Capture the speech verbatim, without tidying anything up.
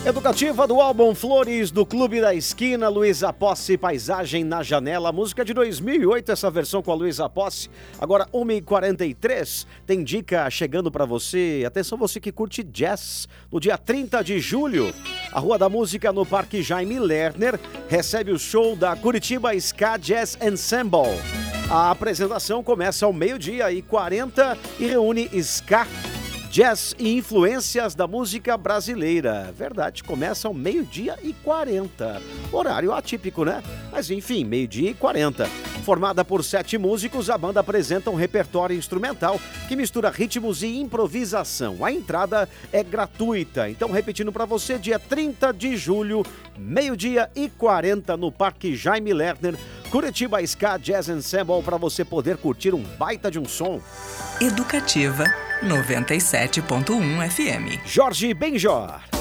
Educativa do álbum Flores do Clube da Esquina, Luísa Posse, Paisagem na Janela, música de dois mil e oito, essa versão com a Luísa Posse. Agora uma e quarenta e três, tem dica chegando pra você. Atenção, você que curte jazz. No dia trinta de julho, a Rua da Música no Parque Jaime Lerner recebe o show da Curitiba Ska Jazz Ensemble. A apresentação começa ao meio-dia e quarenta e reúne ska, jazz e influências da música brasileira. Verdade, começa ao meio-dia e quarenta. Horário atípico, né? Mas enfim, meio-dia e quarenta. Formada por sete músicos, a banda apresenta um repertório instrumental que mistura ritmos e improvisação. A entrada é gratuita. Então, repetindo para você, dia trinta de julho, meio-dia e quarenta, no Parque Jaime Lerner, Curitiba Ska Jazz Ensemble, para você poder curtir um baita de um som. Educativa noventa e sete ponto um F M. Jorge Benjor.